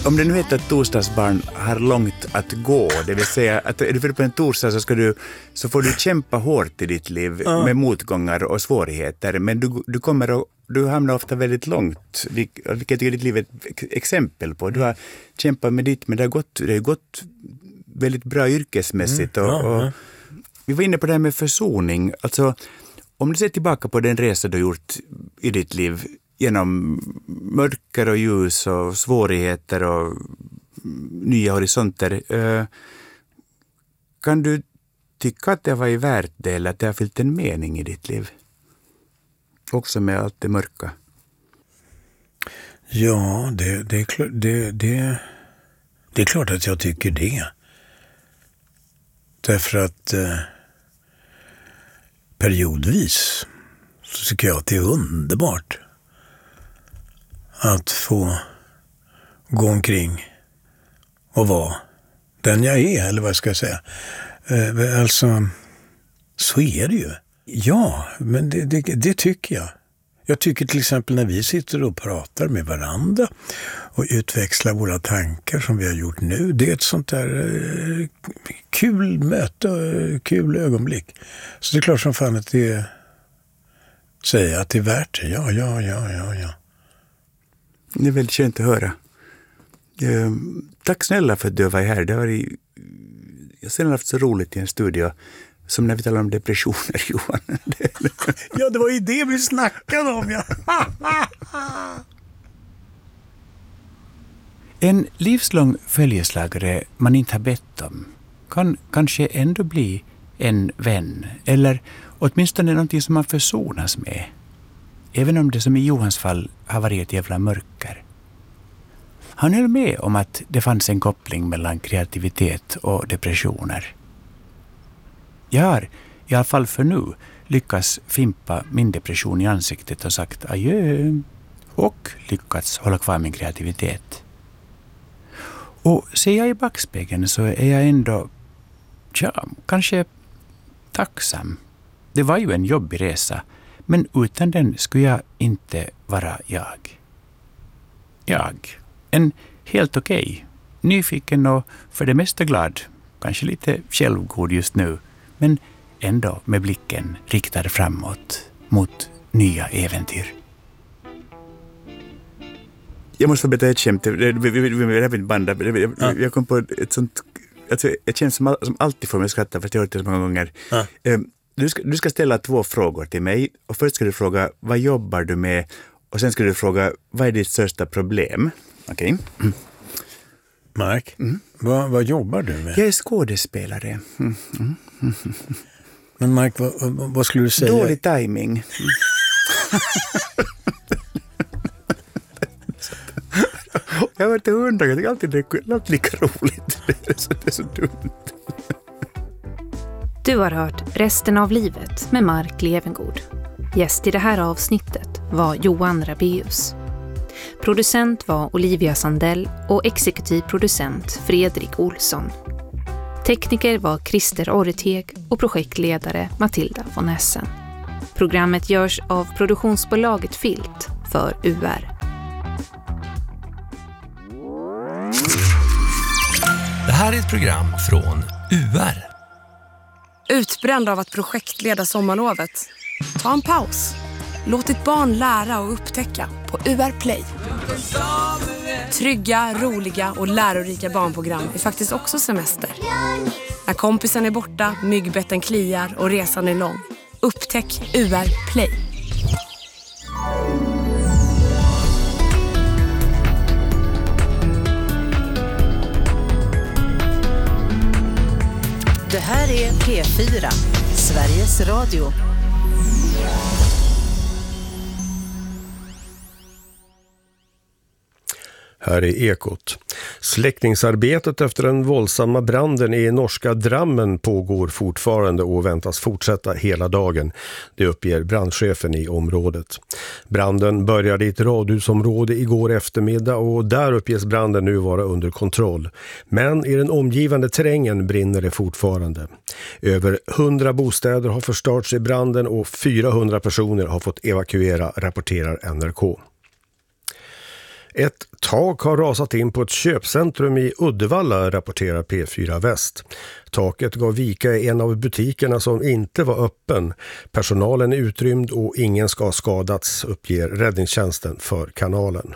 Om det nu heter att torsdagsbarn har långt att gå, det vill säga att är du född på en torsdag så får du kämpa hårt i ditt liv med motgångar och svårigheter, men du hamnar ofta väldigt långt, vilket är ditt liv ett exempel på. Du har kämpat med ditt, men det har gått väldigt bra yrkesmässigt. Och vi var inne på det här med försoning. Alltså, om du ser tillbaka på den resa du har gjort i ditt liv genom mörker och ljus och svårigheter och nya horisonter, kan du tycka att det har varit värt det eller att det har fyllt en mening i ditt liv? Också med allt det mörka. Ja, det är klart att jag tycker det. Därför att periodvis så tycker jag att det är underbart att få gå omkring och vara den jag är, eller vad ska jag säga. Alltså, så är det ju. Ja, men det tycker jag. Jag tycker till exempel när vi sitter och pratar med varandra och utväxlar våra tankar som vi har gjort nu. Det är ett sånt där kul möte, kul ögonblick. Så det är klart som fan att det säger att det är värt det. Ja. Det är väldigt skönt att höra. Tack snälla för att du var här. Jag har sedan haft så roligt i en studio. Som när vi talar om depressioner, Johan. Ja, det var ju det vi snackade om, ja. En livslång följeslagare man inte har bett om kan kanske ändå bli en vän. Eller åtminstone någonting som man försonas med. Även om det som i Johans fall har varit ett jävla mörker. Han höll med om att det fanns en koppling mellan kreativitet och depressioner. Jag har, i alla fall för nu, lyckats fimpa min depression i ansiktet och sagt adjö och lyckats hålla kvar min kreativitet. Och ser jag i backspegeln så är jag ändå, kanske tacksam. Det var ju en jobbig resa, men utan den skulle jag inte vara jag. En helt okej, nyfiken och för det mesta glad, kanske lite självgod just nu, men ändå med blicken riktad framåt mot nya äventyr. Jag måste få berätta ett skämt. Jag kom på ett sånt... Alltså, ett skämt som alltid får mig att skratta, för jag har hört det så många gånger. Du ska ställa 2 frågor till mig. Och först ska du fråga, vad jobbar du med? Och sen ska du fråga, vad är ditt största problem? Okej. Okay. Mark, vad jobbar du med? Jag är skådespelare. Men Mark, vad skulle du säga? Dålig timing. Jag har varit 100 gånger. Jag tycker alltid det är lika roligt. Det är så dumt. Du har hört Resten av livet med Mark Levengood. Gäst i det här avsnittet var Johan Rabaeus. Producent var Olivia Sandell och exekutiv producent Fredrik Olsson. Tekniker var Christer Orreteg och projektledare Matilda von Essen. Programmet görs av produktionsbolaget Filt för UR. Det här är ett program från UR. Utbränd av att projektleda sommarlovet? Ta en paus. Låt ditt barn lära och upptäcka på UR Play. Trygga, roliga och lärorika barnprogram är faktiskt också semester. När kompisen är borta, myggbetten kliar och resan är lång. Upptäck UR Play. Det här är P4, Sveriges Radio. Här är Ekot. Släckningsarbetet efter den våldsamma branden i norska Drammen pågår fortfarande och väntas fortsätta hela dagen. Det uppger brandchefen i området. Branden började i ett radhusområde igår eftermiddag och där uppges branden nu vara under kontroll. Men i den omgivande terrängen brinner det fortfarande. Över 100 bostäder har förstörts i branden och 400 personer har fått evakuera, rapporterar NRK. Ett tak har rasat in på ett köpcentrum i Uddevalla, rapporterar P4 Väst. Taket gav vika i en av butikerna som inte var öppen. Personalen är utrymd och ingen ska ha skadats, uppger räddningstjänsten för kanalen.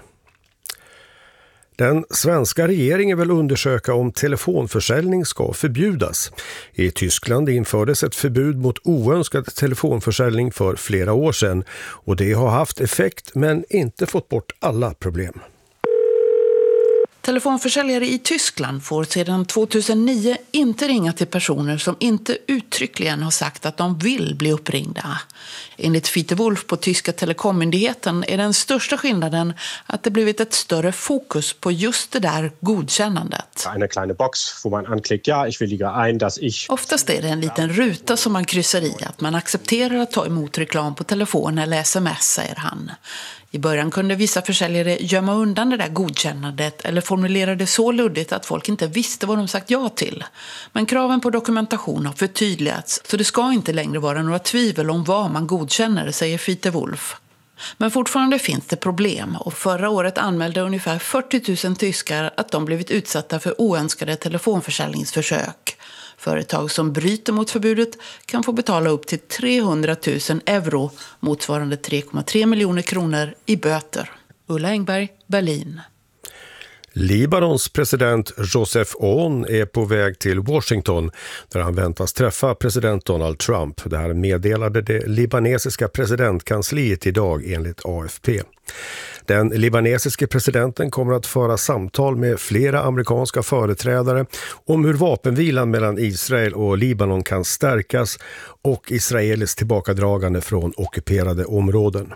Den svenska regeringen vill undersöka om telefonförsäljning ska förbjudas. I Tyskland infördes ett förbud mot oönskad telefonförsäljning för flera år sedan och det har haft effekt men inte fått bort alla problem. Telefonförsäljare i Tyskland får sedan 2009 inte ringa till personer som inte uttryckligen har sagt att de vill bli uppringda. Enligt Fiete Wolf på tyska telekommyndigheten är den största skillnaden att det blivit ett större fokus på just det där godkännandet. En kleine box där man anklickar, ja, ich willige ein, dass ich. Oftast är det en liten ruta som man kryssar i att man accepterar att ta emot reklam på telefon eller sms, säger han. I början kunde vissa försäljare gömma undan det där godkännandet eller formulera det så luddigt att folk inte visste vad de sagt ja till. Men kraven på dokumentation har förtydligats så det ska inte längre vara några tvivel om vad man godkänner, säger Fiete Wolf. Men fortfarande finns det problem och förra året anmälde ungefär 40 000 tyskar att de blivit utsatta för oönskade telefonförsäljningsförsök. Företag som bryter mot förbudet kan få betala upp till 300 000 euro, motsvarande 3,3 miljoner kronor i böter. Ulla Engberg, Berlin. Libanons president Joseph Aoun är på väg till Washington där han väntas träffa president Donald Trump. Det här meddelade det libanesiska presidentkansliet idag enligt AFP. Den libanesiske presidenten kommer att föra samtal med flera amerikanska företrädare om hur vapenvilan mellan Israel och Libanon kan stärkas och Israels tillbakadragande från ockuperade områden.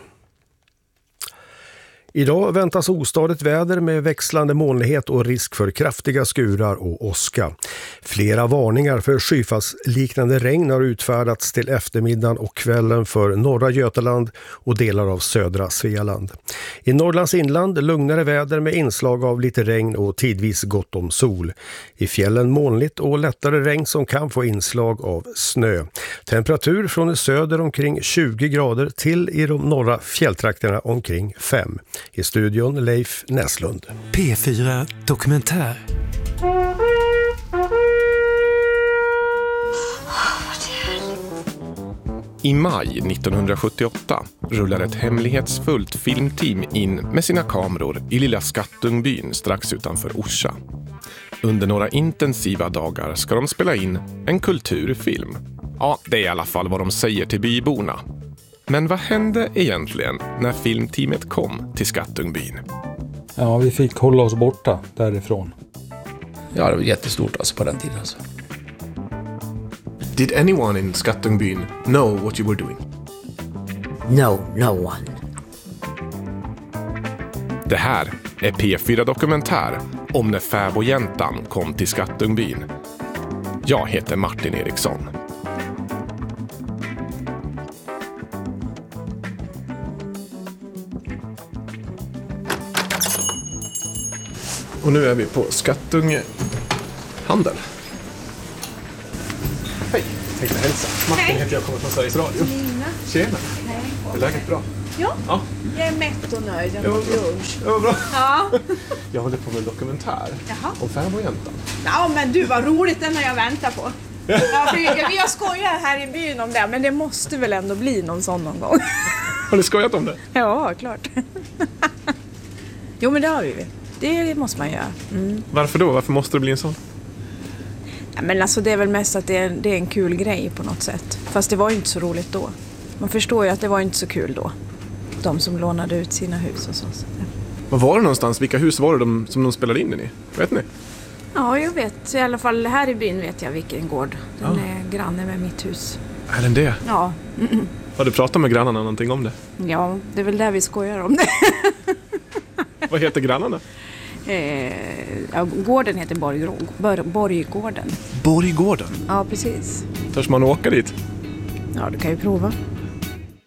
Idag väntas ostadigt väder med växlande molnighet och risk för kraftiga skurar och åska. Flera varningar för skyfallsliknande regn har utfärdats till eftermiddagen och kvällen för norra Götaland och delar av södra Svealand. I Norrlands inland lugnare väder med inslag av lite regn och tidvis gott om sol. I fjällen molnigt och lättare regn som kan få inslag av snö. Temperatur från i söder omkring 20 grader till i de norra fjälltrakterna omkring 5. I studion Leif Näslund. P4 Dokumentär. I maj 1978 rullar ett hemlighetsfullt filmteam in med sina kameror i lilla Skattungbyn strax utanför Orsa. Under några intensiva dagar ska de spela in en kulturfilm. Ja, det är i alla fall vad de säger till byborna. Men vad hände egentligen när filmteamet kom till Skattungbyn? Ja, vi fick hålla oss borta därifrån. Ja, det var jättestort alltså på den tiden. Alltså. Did anyone in Skattungbyn know what you were doing? No one. Det här är P4 Dokumentär om när fäbodjäntan kom till Skattungbyn. Jag heter Martin Eriksson. Och nu är vi på Skattungehandel. Hej, tänkte hälsa. Martin heter jag, kommer från Sveriges Radio. Tjena. Hej. Är läget bra? Ja, jag är mätt och nöjd. Jag har lunch. Det var bra. Ja. Jag håller på med en dokumentär om fäbodjäntan. Ja, men du, vad roligt, den har jag väntat på. Ja, för jag skojar här i byn om det, men det måste väl ändå bli någon sån någon gång. Har ni skojat om det? Ja, klart. Jo, men det har vi. Det måste man göra. Mm. Varför då? Varför måste det bli en sån? Ja, men alltså det är väl mest att det är en kul grej på något sätt. Fast det var ju inte så roligt då. Man förstår ju att det var inte så kul då. De som lånade ut sina hus och så. Var var det någonstans? Vilka hus var det som de spelade in i? Vet ni? Ja, jag vet. I alla fall här i byn vet jag vilken gård. Den är granne med mitt hus. Är den det? Ja. Mm-mm. Har du pratat med grannarna någonting om det? Ja, det är väl där vi skojar om det. Vad heter grannarna? Gården heter Borggården. Borggården? Ja, precis. Törs man åka dit? Ja, du kan ju prova.